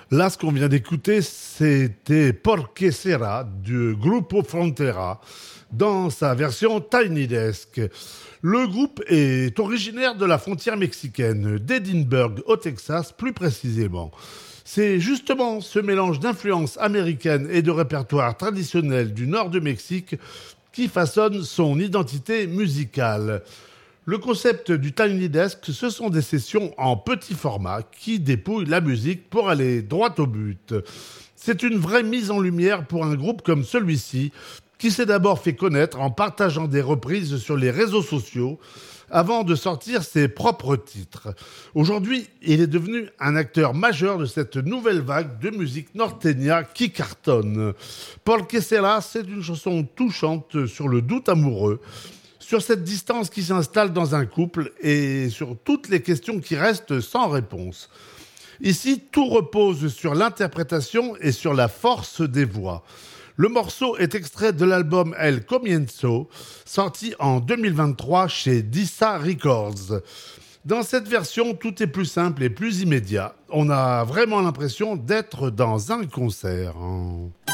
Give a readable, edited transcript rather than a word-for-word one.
Là, ce qu'on vient d'écouter, c'était Porque Sera du Grupo Frontera dans sa version Tiny Desk. Le groupe est originaire de la frontière mexicaine, d'Edinburgh au Texas plus précisément. C'est justement ce mélange d'influences américaines et de répertoire traditionnel du nord du Mexique qui façonne son identité musicale. Le concept du Tiny Desk, ce sont des sessions en petit format qui dépouillent la musique pour aller droit au but. C'est une vraie mise en lumière pour un groupe comme celui-ci, qui s'est d'abord fait connaître en partageant des reprises sur les réseaux sociaux avant de sortir ses propres titres. Aujourd'hui, il est devenu un acteur majeur de cette nouvelle vague de musique norteña qui cartonne. Porque Sera, c'est une chanson touchante sur le doute amoureux, sur cette distance qui s'installe dans un couple et sur toutes les questions qui restent sans réponse. Ici, tout repose sur l'interprétation et sur la force des voix. Le morceau est extrait de l'album El Comienzo, sorti en 2023 chez Disa Records. Dans cette version, tout est plus simple et plus immédiat. On a vraiment l'impression d'être dans un concert.